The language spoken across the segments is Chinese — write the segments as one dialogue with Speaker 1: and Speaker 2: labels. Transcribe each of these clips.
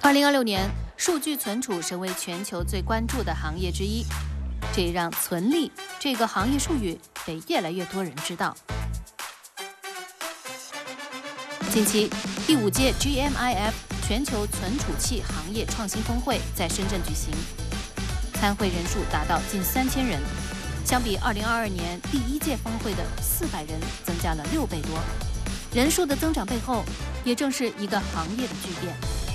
Speaker 1: 2026年，数据存储成为全球最关注的行业之一，这也让存力这个行业术语被越来越多人知道。近期，第5届 GMIF 全球存储器行业创新峰会在深圳举行，参会人数达到近3000人，相比2022年第1届峰会的400人增加了6倍多。人数的增长背后，也正是一个行业的巨变。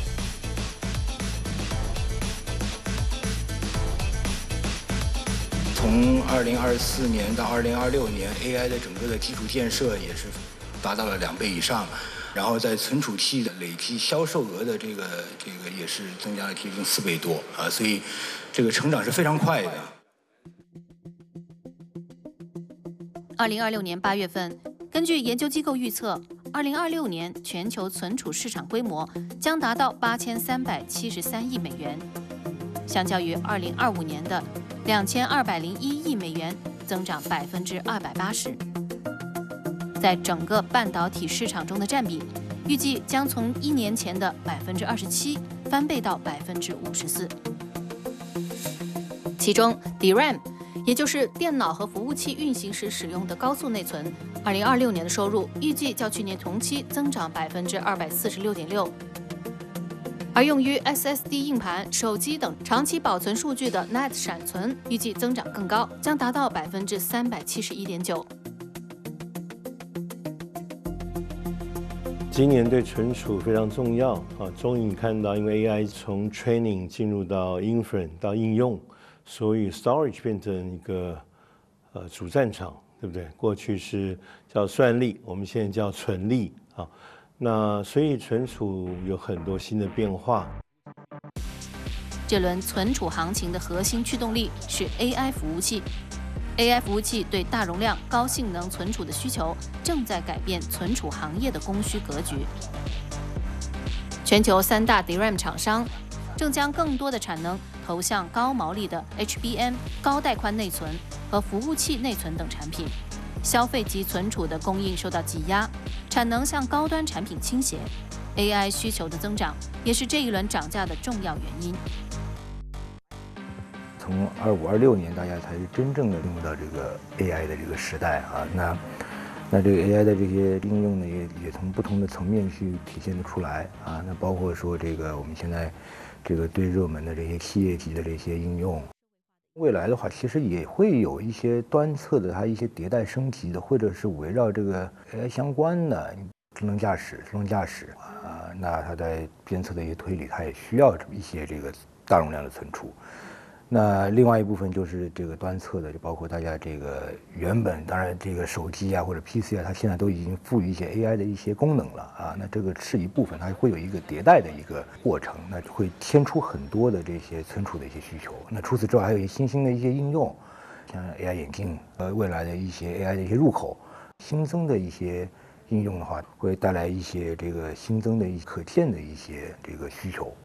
Speaker 2: 从2024年到2026年 ，AI 的整个的基础建设也是达到了2倍以上，然后在存储器的累计销售额的这个也是增加了接近4倍多啊，所以这个成长是非常快的。
Speaker 1: 2026年8月份，根据研究机构预测，2026年全球存储市场规模将达到8373亿美元，相较于2025年的2201亿美元，增长280%。在整个半导体市场中的占比，预计将从1年前的27%翻倍到54%。其中 DRAM， 也就是电脑和服务器运行时使用的高速内存，2026年的收入预计较去年同期增长246.6%。而用于 SSD 硬盘、手机等长期保存数据的 NAND 闪存预计增长更高，将达到371.9%。
Speaker 3: 今年对存储非常重要啊！终于你看到，因为 AI 从 training 进入到 inference 到应用，所以 storage 变成一个主战场，对不对？过去是叫算力，我们现在叫存力啊。那所以存储有很多新的变化。
Speaker 1: 这轮存储行情的核心驱动力是 AI 服务器。AI 服务器对大容量、高性能存储的需求正在改变存储行业的供需格局。全球3大 DRAM 厂商正将更多的产能投向高毛利的 HBM 高带宽内存和服务器内存等产品。消费级存储的供应受到挤压，产能向高端产品倾斜。AI 需求的增长也是这一轮涨价的重要原因。
Speaker 4: 从25、26年，大家才是真正的进入到这个 AI 的这个时代啊。那这个 AI 的这些应用呢，也从不同的层面去体现得出来啊。那包括说这个我们现在这个最热门的这些企业级的这些应用，未来的话，其实也会有一些端侧的它一些迭代升级的，或者是围绕这个 AI 相关的智能驾驶啊，那它在监测的一些推理，它也需要一些这个大容量的存储。那另外一部分就是这个端侧的，就包括大家这个原本当然这个手机啊或者 PC 啊，它现在都已经赋予一些 AI 的一些功能了啊。那这个是一部分，它会有一个迭代的一个过程，那会牵出很多的这些存储的一些需求。那除此之外，还有一些新兴的一些应用，像 AI 眼镜未来的一些 AI 的一些入口，新增的一些应用的话，会带来一些这个新增的可见的一些这个需求。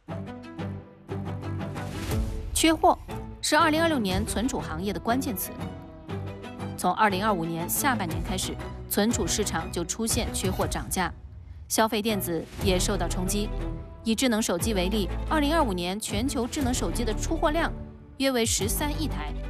Speaker 1: 缺货是2026年存储行业的关键词。从2025年下半年开始，存储市场就出现缺货涨价，消费电子也受到冲击。以智能手机为例，2025年全球智能手机的出货量约为13亿台，